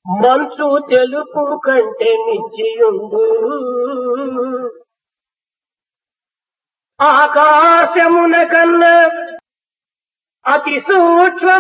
మంచు తెలుపు కంటే మించియుండు ఆకాశమున కన్నా అతి సూక్ష్మ